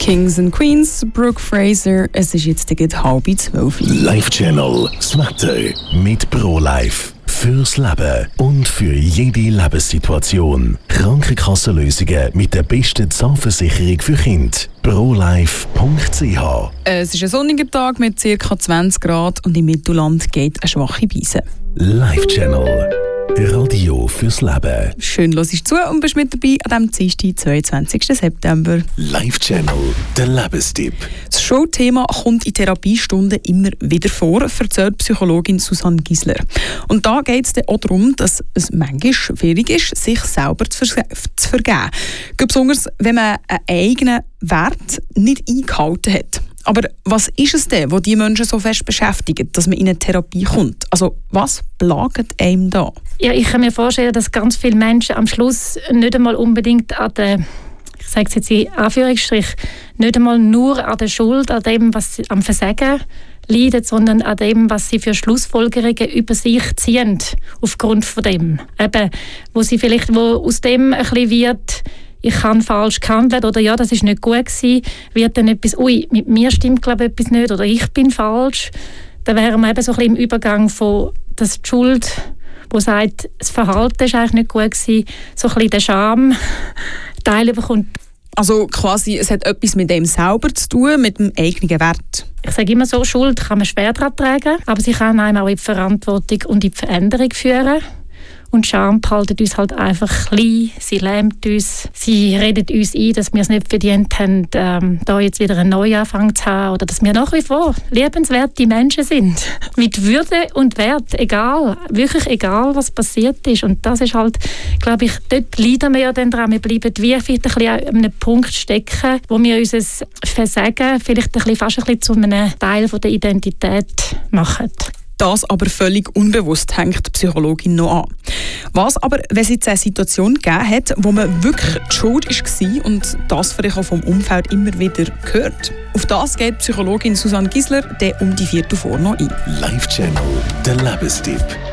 Kings and Queens, Brooke Fraser, es ist jetzt gegen 11:30. Live Channel, das Wetter mit ProLife. Fürs Leben und für jede Lebenssituation. Krankenkassenlösungen mit der besten Zahnversicherung für Kinder. ProLife.ch. Es ist ein sonniger Tag mit ca. 20 Grad und im Mittelland geht eine schwache Brise. Live Channel. Radio fürs Leben. Schön, hörst du zu und bist mit dabei an diesem Dienstag, 22. September. Live Channel, der Lebenstipp. Das Showthema kommt in Therapiestunden immer wieder vor, erzählt Psychologin Susanne Gisler. Und da geht es dann auch darum, dass es manchmal schwierig ist, sich selber zu vergeben. Besonders, wenn man einen eigenen Wert nicht eingehalten hat. Aber was ist es denn, was die Menschen so fest beschäftigt, dass man in eine Therapie kommt? Also was plagt einem da? Ja, ich kann mir vorstellen, dass ganz viele Menschen am Schluss nicht einmal unbedingt an der, ich sage es jetzt in Anführungsstrich, nicht einmal nur an der Schuld, an dem, was sie am Versagen leiden, sondern an dem, was sie für Schlussfolgerungen über sich ziehen, aufgrund von dem. Eben, wo aus dem ein bisschen wird, ich habe falsch gehandelt oder ja, das ist nicht gut gewesen, wird dann etwas, mit mir stimmt glaube ich etwas nicht oder ich bin falsch. Dann wären wir eben so ein bisschen im Übergang von der Schuld, wo sagt, das Verhalten ist eigentlich nicht gut gewesen, so ein bisschen der Scham-Teil bekommt. Also quasi, es hat etwas mit dem selber zu tun, mit dem eigenen Wert. Ich sage immer so, Schuld kann man schwer daran tragen, aber sie kann einem auch in die Verantwortung und in die Veränderung führen. Und Scham hält uns halt einfach klein, sie lähmt uns, sie redet uns ein, dass wir es nicht verdient haben, da jetzt wieder einen Neuanfang zu haben oder dass wir nach wie vor lebenswerte Menschen sind. Mit Würde und Wert, egal, wirklich egal, was passiert ist. Und das ist halt, glaube ich, dort leiden wir ja dann dran. Wir bleiben wie vielleicht ein bisschen an einem Punkt stecken, wo wir unser Versagen vielleicht fast ein bisschen zu einem Teil der Identität machen. Das aber völlig unbewusst hängt die Psychologin noch an. Was aber, wenn es jetzt eine Situation gegeben hat, wo man wirklich die Schuld war und das vielleicht auch vom Umfeld immer wieder hört? Auf das geht Psychologin Susanne Gisler um die 4 vor noch ein. Live Channel, der Lebenstipp.